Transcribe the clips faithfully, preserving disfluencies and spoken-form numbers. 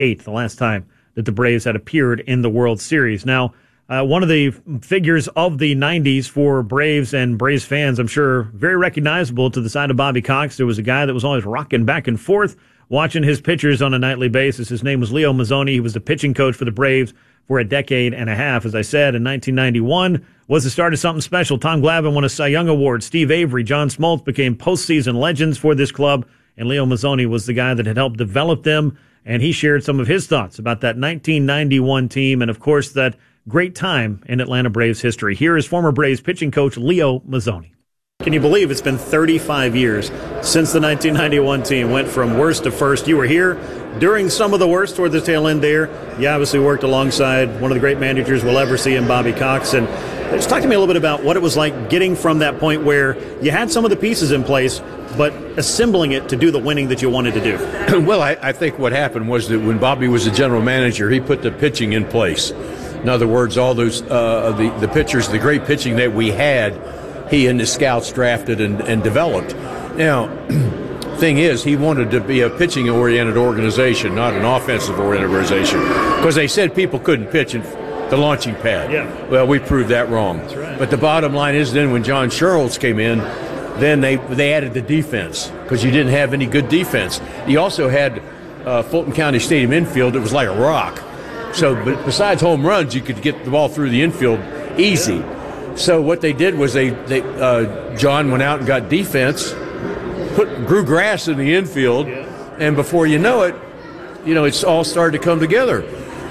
eight, the last time that the Braves had appeared in the World Series. Now, uh, one of the figures of the nineties for Braves and Braves fans, I'm sure very recognizable to the side of Bobby Cox. There was a guy that was always rocking back and forth, watching his pitchers on a nightly basis. His name was Leo Mazzone. He was the pitching coach for the Braves for a decade and a half. As I said, in nineteen ninety-one was the start of something special. Tom Glavine won a Cy Young Award. Steve Avery, John Smoltz became postseason legends for this club, and Leo Mazzone was the guy that had helped develop them, and he shared some of his thoughts about that nineteen ninety-one team and, of course, that great time in Atlanta Braves history. Here is former Braves pitching coach Leo Mazzone. Can you believe it's been thirty-five years since the nineteen ninety-one team went from worst to first? You were here during some of the worst toward the tail end there. You obviously worked alongside one of the great managers we'll ever see in Bobby Cox. And just talk to me a little bit about what it was like getting from that point where you had some of the pieces in place, but assembling it to do the winning that you wanted to do. Well, I, I think what happened was that when Bobby was the general manager, he put the pitching in place. In other words, all those uh, the, the pitchers, the great pitching that we had, he and the scouts drafted and, and developed. Now, thing is, he wanted to be a pitching-oriented organization, not an offensive-oriented organization, because they said people couldn't pitch in the launching pad. Yeah. Well, we proved that wrong. That's right. But the bottom line is then when John Schuerholz came in, then they, they added the defense because you didn't have any good defense. You also had uh, Fulton County Stadium infield. It was like a rock. So but besides home runs, you could get the ball through the infield easy. Yeah. So what they did was they, they uh, John went out and got defense, put grew grass in the infield, yeah. And before you know it, you know, it's all started to come together.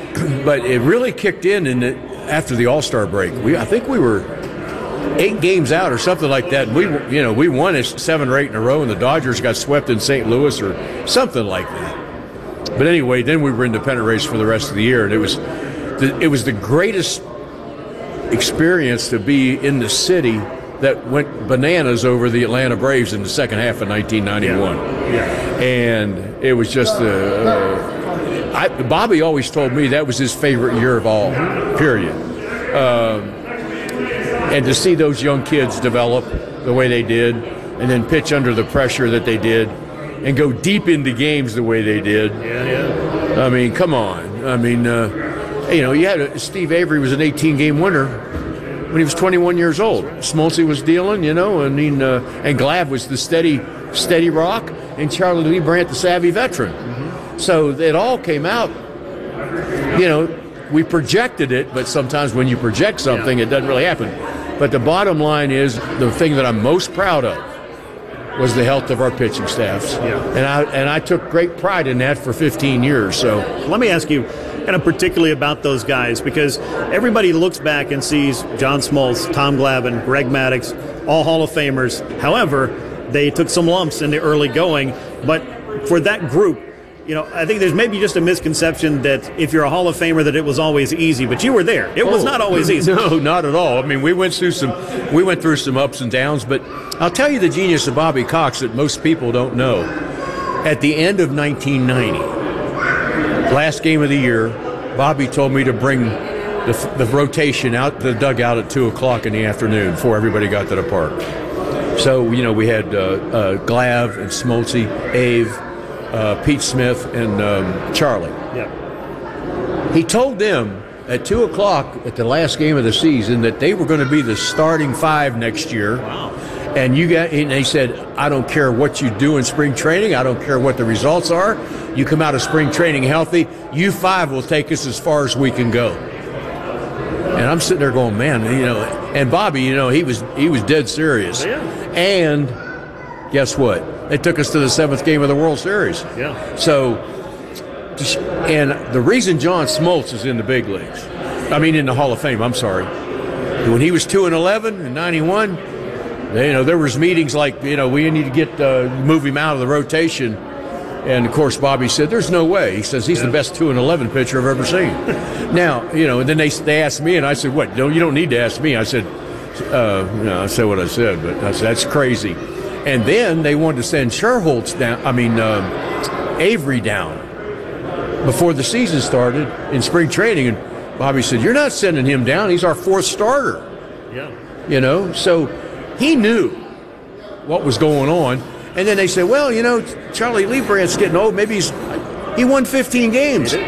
But it really kicked in, in the, after the All-Star break. We I think we were eight games out or something like that. And we you know we won it seven or eight in a row, and the Dodgers got swept in Saint Louis or something like that. But anyway, then we were in the pennant race for the rest of the year, and it was the, it was the greatest experience to be in the city that went bananas over the Atlanta Braves in the second half of nineteen ninety-one. Yeah. Yeah. And it was just a. Uh, I, Bobby always told me that was his favorite year of all, period. Um, and to see those young kids develop the way they did, and then pitch under the pressure that they did, and go deep into games the way they did. Yeah, yeah. I mean, come on. I mean, uh, you know, you had a, Steve Avery was an eighteen-game winner when he was twenty-one years old. Smoltzy was dealing, you know, I mean, uh, and Glav was the steady, steady rock, and Charlie Lee Brandt the savvy veteran. Mm-hmm. So it all came out, you know, we projected it, but sometimes when you project something, yeah. It doesn't really happen. But the bottom line is, the thing that I'm most proud of was the health of our pitching staffs. Yeah. And I and I took great pride in that for fifteen years. So let me ask you kind of particularly about those guys, because everybody looks back and sees John Smoltz, Tom Glavine, Greg Maddux, all Hall of Famers. However, they took some lumps in the early going. But for that group, you know, I think there's maybe just a misconception that if you're a Hall of Famer that it was always easy, but you were there. It was oh, not always easy. No, not at all. I mean, we went through some we went through some ups and downs, but I'll tell you the genius of Bobby Cox that most people don't know. At the end of nineteen ninety, last game of the year, Bobby told me to bring the, the rotation out the dugout at two o'clock in the afternoon before everybody got to the park. So, you know, we had uh, uh, Glav and Smoltzy, Ave, Uh, Pete Smith, and um, Charlie. Yeah. He told them at two o'clock at the last game of the season that they were going to be the starting five next year. Wow. And you got, and they said, I don't care what you do in spring training. I don't care what the results are. You come out of spring training healthy. You five will take us as far as we can go. And I'm sitting there going, man, you know. And Bobby, you know, he was he was dead serious. Yeah. And guess what? They took us to the seventh game of the World Series. Yeah. So, and the reason John Smoltz is in the big leagues, I mean in the Hall of Fame, I'm sorry, when he was two and eleven in ninety-one, they, you know, there was meetings like, you know, we need to get uh, move him out of the rotation, and of course Bobby said, "There's no way." He says he's yeah. the best two and eleven pitcher I've ever seen. Now, you know, and then they they asked me, and I said, "What? No, you don't need to ask me." I said, uh, "You know, I said what I said, but I said that's crazy." And then they wanted to send Schuerholz down, I mean, um, Avery down before the season started in spring training. And Bobby said, "You're not sending him down. He's our fourth starter." Yeah. You know, so he knew what was going on. And then they said, well, you know, Charlie Lee Brandt's getting old. Maybe he's, He won fifteen games.